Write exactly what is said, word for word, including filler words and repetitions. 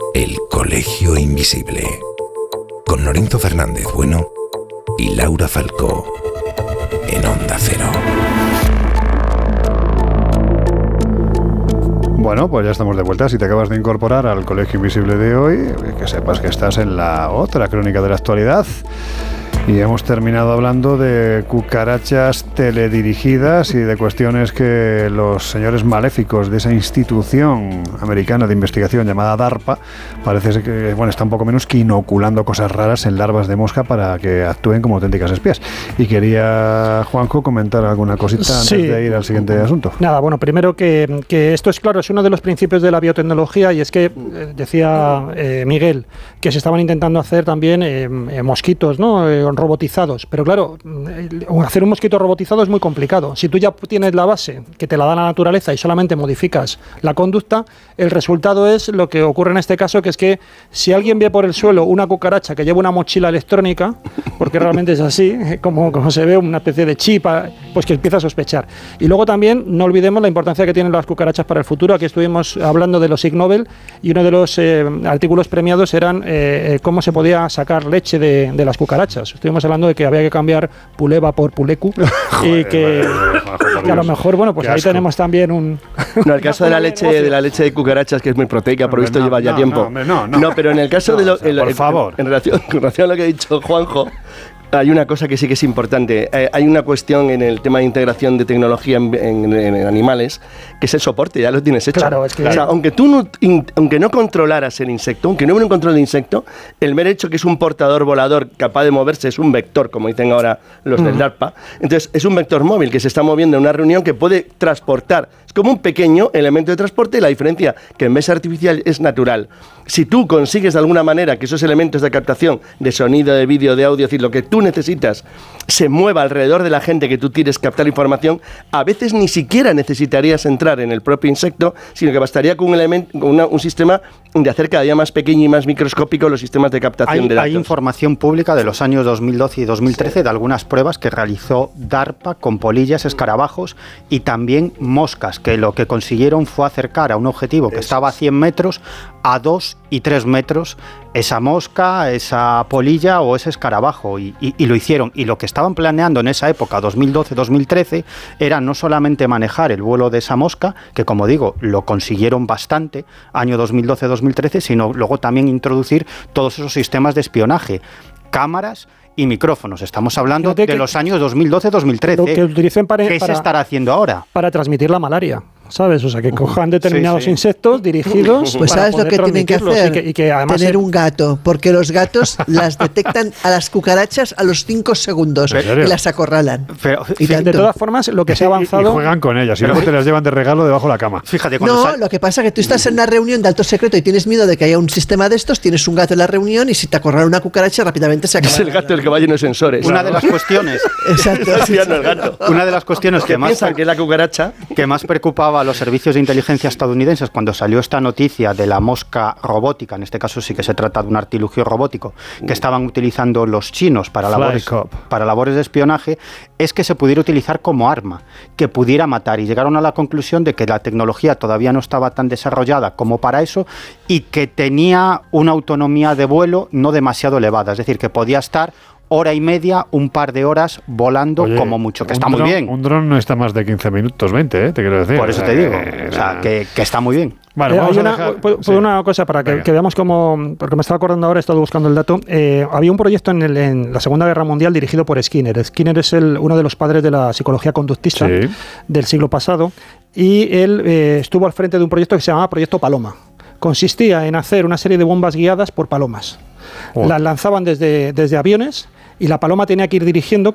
El Colegio Invisible, con Lorenzo Fernández Bueno y Laura Falcó, en Onda Cero. Bueno, pues ya estamos de vuelta. Si te acabas de incorporar al Colegio Invisible de hoy, que sepas que estás en la otra crónica de la actualidad. Y hemos terminado hablando de cucarachas teledirigidas y de cuestiones que los señores maléficos de esa institución americana de investigación llamada DARPA, parece que bueno, está un poco menos que inoculando cosas raras en larvas de mosca para que actúen como auténticas espías. Y quería, Juanjo, comentar alguna cosita antes sí. de ir al siguiente asunto. Nada, bueno, primero que, que esto es claro, es uno de los principios de la biotecnología, y es que, eh, decía eh, Miguel, que se estaban intentando hacer también eh, eh, mosquitos, ¿no? Eh, robotizados, pero claro, hacer un mosquito robotizado es muy complicado. Si tú ya tienes la base que te la da la naturaleza y solamente modificas la conducta, el resultado es lo que ocurre en este caso, que es que si alguien ve por el suelo una cucaracha que lleva una mochila electrónica, porque realmente es así, como, como se ve una especie de chip, pues que empieza a sospechar. Y luego también no olvidemos la importancia que tienen las cucarachas para el futuro. Aquí estuvimos hablando de los Ig Nobel y uno de los eh, artículos premiados eran eh, cómo se podía sacar leche de, de las cucarachas. Estuvimos hablando de que había que cambiar puleva por pulecu y que, que a lo mejor, bueno, pues ahí tenemos también un... No, el caso de la leche de la leche de cucarachas, que es muy proteica, por esto no, lleva ya no, tiempo. No, no, no. no, pero en el caso no, de lo... O sea, el, por el, favor. En, en, relación, en relación a lo que ha dicho Juanjo, hay una cosa que sí que es importante. Eh, hay una cuestión en el tema de integración de tecnología en, en, en animales, que es el soporte, ya lo tienes hecho. Claro, es que... O sea, aunque tú no, in, aunque no controlaras el insecto, aunque no hubiera un control de insecto, el mero hecho que es un portador volador capaz de moverse es un vector, como dicen ahora los uh-huh. del DARPA. Entonces, es un vector móvil que se está moviendo en una reunión que puede transportar. Es como un pequeño elemento de transporte, y la diferencia que en vez de artificial es natural. Si tú consigues de alguna manera que esos elementos de captación de sonido, de vídeo, de audio, es decir, lo que tú necesitas, se mueva alrededor de la gente que tú quieres captar información, a veces ni siquiera necesitarías entrar en el propio insecto, sino que bastaría con un, elemento, con una, un sistema de hacer cada día más pequeño y más microscópico los sistemas de captación hay, de datos. Hay información pública de los años dos mil doce y dos mil trece sí. de algunas pruebas que realizó DARPA con polillas, escarabajos y también moscas, que lo que consiguieron fue acercar a un objetivo que Eso estaba a cien metros a dos y tres metros esa mosca, esa polilla o ese escarabajo, y, y, y lo hicieron. Y lo que estaban planeando en esa época, dos mil doce dos mil trece, era no solamente manejar el vuelo de esa mosca, que como digo, lo consiguieron bastante, año dos mil doce dos mil trece, sino luego también introducir todos esos sistemas de espionaje, cámaras y micrófonos. Estamos hablando de, de los años dos mil doce dos mil trece. Que utilicen para, ¿Qué para, se estará haciendo ahora? Para transmitir la malaria, ¿sabes? O sea, que cojan determinados sí, sí. insectos dirigidos. Pues para sabes lo que tienen que hacer, y que, y que además tener se... un gato, porque los gatos las detectan a las cucarachas a los cinco segundos y las acorralan. Pero, y de, de todas formas, lo que se ha avanzado... Y, y juegan con ellas, y luego te las llevan de regalo debajo de la cama. Fíjate, no, sal... lo que pasa es que tú estás en una reunión de alto secreto y tienes miedo de que haya un sistema de estos, tienes un gato en la reunión y si te acorrala una cucaracha rápidamente se acaba. Es el gato el que va lleno de sensores. Una de las cuestiones... Exacto. el gato. Una de las cuestiones que más... piensan que es la cucaracha... que más preocupaba a los servicios de inteligencia estadounidenses cuando salió esta noticia de la mosca robótica, en este caso sí que se trata de un artilugio robótico que estaban utilizando los chinos para labores, para labores de espionaje, es que se pudiera utilizar como arma, que pudiera matar, y llegaron a la conclusión de que la tecnología todavía no estaba tan desarrollada como para eso y que tenía una autonomía de vuelo no demasiado elevada, es decir, que podía estar hora y media, un par de horas volando. Oye, como mucho, que está dron, muy bien. Un dron no está más de quince minutos, veinte, ¿eh? Te quiero decir. Por eso o sea, te digo, que, o sea, que, que está muy bien. Vale, eh, vamos hay a una, dejar, pues, sí. una cosa para que, que veamos cómo, porque me estaba acordando ahora, he estado buscando el dato. Eh, había un proyecto en, el, en la Segunda Guerra Mundial dirigido por Skinner. Skinner es el, uno de los padres de la psicología conductista sí. del siglo pasado, y él eh, estuvo al frente de un proyecto que se llamaba Proyecto Paloma. Consistía en hacer una serie de bombas guiadas por palomas. Oh. Las lanzaban desde, desde aviones, y la paloma tenía que ir dirigiendo